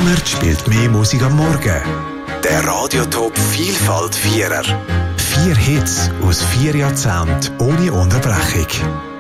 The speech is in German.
Niemand spielt mehr Musik am Morgen. Der Radiotop Vielfalt Vierer. 4 Hits aus 4 Jahrzehnten ohne Unterbrechung.